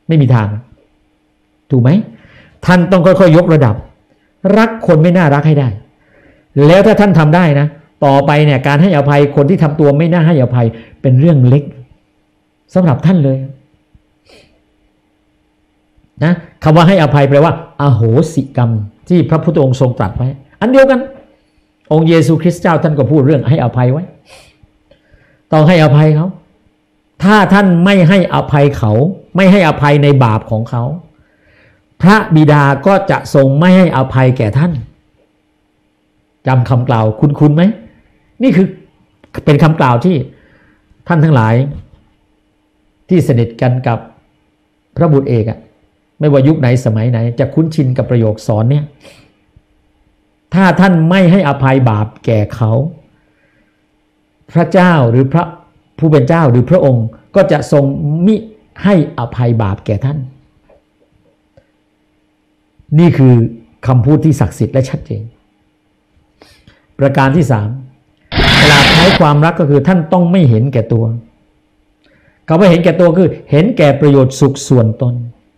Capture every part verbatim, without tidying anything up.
ไม่มีทางถูกไหมท่านต้องค่อยๆยกระดับรักคนไม่น่ารักให้ได้แล้วถ้าท่านทำได้นะต่อไปเนี่ยการให้อภัยคนที่ทำตัวไม่น่าให้อภัยเป็นเรื่องเล็กสำหรับท่านเลยนะคำว่าให้อภัยแปลว่าอโหสิกรรมที่พระพุทธองค์ทรงตรัสไว้อันเดียวกันองค์เยซูคริสต์เจ้าท่านก็พูดเรื่องให้อภัยไว้ต้องให้อภัยเขาถ้าท่านไม่ให้อภัยเขาไม่ให้อภัยในบาปของเขาพระบิดาก็จะทรงไม่ให้อภัยแก่ท่านจำคำกล่าวคุ้นๆไหมนี่คือเป็นคำกล่าวที่ท่านทั้งหลายที่สนิทกันกับพระบุตรเอกอะไม่ว่ายุคไหนสมัยไหนจะคุ้นชินกับประโยคสอนเนี่ยถ้าท่านไม่ให้อภัยบาปแก่เขาพระเจ้าหรือพระผู้เป็นเจ้าหรือพระองค์ก็จะทรงมิให้อภัยบาปแก่ท่านนี่คือคำพูดที่ศักดิ์สิทธิ์และชัดเจนประการที่สามเวลาใช้ความรักก็คือท่านต้องไม่เห็นแก่ตัวคำว่าเห็นแก่ตัวคือเห็นแก่ประโยชน์สุขส่วนตน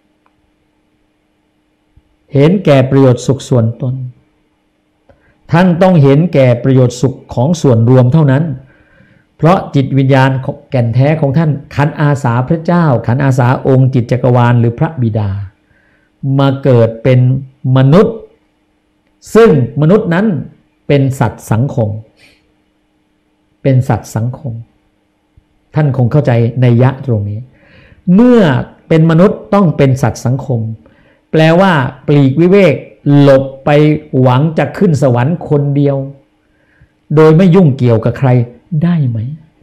เห็นแก่ประโยชน์สุขส่วนตนท่านต้องเห็นแก่ประโยชน์สุขของส่วนรวมเท่านั้นเพราะจิตวิญญาณแก่นแท้ของท่านขันอาสาพระเจ้าขันอาสาองค์จิตจักรวาลหรือพระบิดามาเกิดเป็นมนุษย์ซึ่งมนุษย์นั้นเป็นสัตว์สังคมเป็นสัตว์สังคมท่านคงเข้าใจในยะตรงนี้เมื่อเป็นมนุษย์ต้องเป็นสัตว์สังคมแปลว่าปลีกวิเวกหลบไปหวังจะขึ้นสวรรค์คนเดียวโดยไม่ยุ่งเกี่ยวกับใครได้ไหม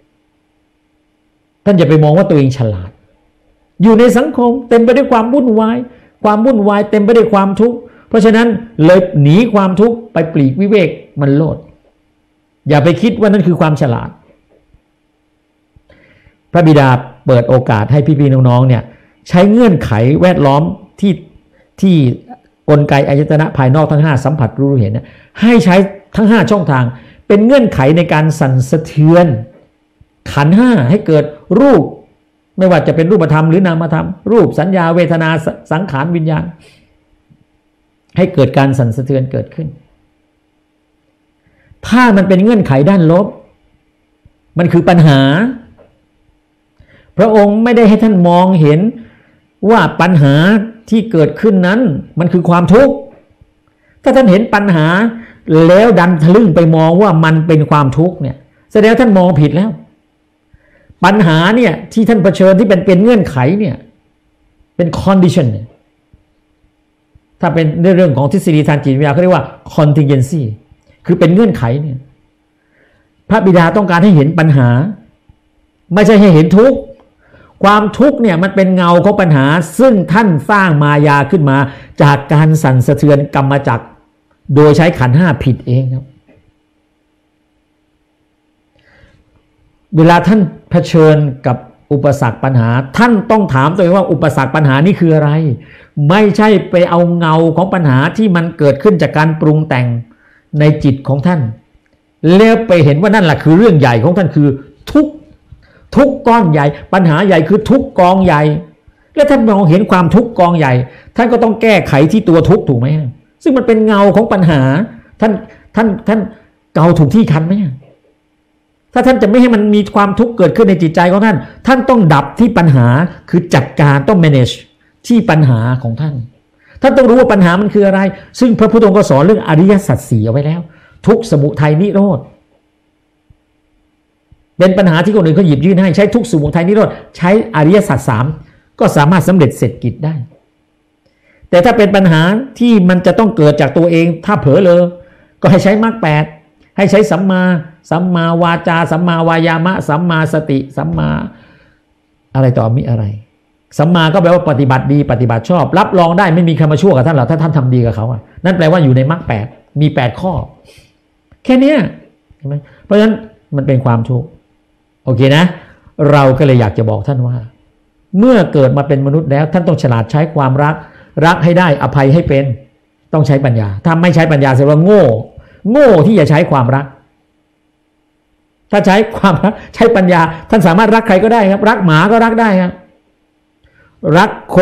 ท่านอย่าไปมองว่าตัวเองฉลาดอยู่ในสังคมเต็มไปด้วยความวุ่นวายความวุ่นวายเต็มไปด้วยความทุกข์เพราะฉะนั้นเลยหนีความทุกข์ไปปลีกวิเวกมันโลดอย่าไปคิดว่านั่นคือความฉลาดพระบิดาเปิดโอกาสให้พี่ๆน้องๆเนี่ยใช้เงื่อนไขแวดล้อมที่ที่กลไกอายตนะภายนอกทั้งห้าสัมผัสรู้เห็นนะให้ใช้ทั้งห้าช่องทางเป็นเงื่อนไขในการสั่นสะเทือนขันธ์ห้าให้เกิดรูปไม่ว่าจะเป็นรูปธรรมหรือนามธรรมรูปสัญญาเวทนาสังขารวิญญาณให้เกิดการสั่นสะเทือนเกิดขึ้นถ้ามันเป็นเงื่อนไขด้านลบมันคือปัญหาพระองค์ไม่ได้ให้ท่านมองเห็นว่าปัญหาที่เกิดขึ้นนั้นมันคือความทุกข์ถ้าท่านเห็นปัญหาแล้วดันทะลึ่งไปมองว่ามันเป็นความทุกข์เนี่ยแสดงว่าท่านมองผิดแล้วปัญหาเนี่ยที่ท่านเผชิญที่เป็นเป็นเงื่อนไขเนี่ยเป็น condition เนี่ยถ้าเป็นเรื่องของทฤษฎีทางจิตวิทยาเขาเรียกว่า contingency คือเป็นเงื่อนไขเนี่ยพระบิดาต้องการให้เห็นปัญหาไม่ใช่ให้เห็นทุกข์ความทุกข์เนี่ยมันเป็นเงาของปัญหาซึ่งท่านสร้างมายาขึ้นมาจากการสั่นสะเทือนกรรมจักรโดยใช้ขันธ์ห้าผิดเองครับเวลาท่านเผชิญกับอุปสรรคปัญหาท่านต้องถามตัวเองว่าอุปสรรคปัญหานี้คืออะไรไม่ใช่ไปเอาเงาของปัญหาที่มันเกิดขึ้นจากการปรุงแต่งในจิตของท่านแล้วไปเห็นว่านั่นแหละคือเรื่องใหญ่ของท่านคือทุกข์ทุกข์ก้อนใหญ่ปัญหาใหญ่คือทุกข์กองใหญ่แล้วท่านมองเห็นความทุกข์กองใหญ่ท่านก็ต้องแก้ไขที่ตัวทุกข์ถูกไหมซึ่งมันเป็นเงาของปัญหาท่านท่านท่านเกาถูกที่คันไหมถ้าท่านจะไม่ให้มันมีความทุกข์เกิดขึ้นในจิตใจของท่านท่านต้องดับที่ปัญหาคือจัดการต้อง manage ที่ปัญหาของท่านท่านต้องรู้ว่าปัญหามันคืออะไรซึ่งพระพุทธองค์ก็สอนเรื่องอริยสัจสี่เอาไว้แล้วทุกข์สมุทัยนิโรธเป็นปัญหาที่คนอื่นเขาหยิบยื่นให้ใช้ทุกข์สมุทัยนิโรธใช้อริยสัจสามก็สามารถสำเร็จเสร็จกิจได้แต่ถ้าเป็นปัญหาที่มันจะต้องเกิดจากตัวเองถ้าเผลอเลยก็ให้ใช้มรรคแปดให้ใช้สัมมาสัมมาวาจาสัมมาวายามะสัมมาสติสัมมาอะไรต่อมีอะไรสัมมาก็แปลว่าปฏิบัติดีปฏิบัติชอบรับรองได้ไม่มีใครมาชั่วกับท่านหรอกถ้าท่านทำดีกับเขาอ่ะนั่นแปลว่าอยู่ในมรรคแปดมีแปดข้อแค่นี้ใช่ไหมเพราะฉะนั้นมันเป็นความทุกข์โอเคนะเราก็เลยอยากจะบอกท่านว่าเมื่อเกิดมาเป็นมนุษย์แล้วท่านต้องฉลาดใช้ความรักรักให้ได้อภัยให้เป็นต้องใช้ปัญญาถ้าไม่ใช้ปัญญาแสดงว่าโง่โง่ที่จะใช้ความรักถ้าใช้ความรักใช้ปัญญาท่านสามารถรักใครก็ได้ครับรักหมาก็รักได้ครับรักคน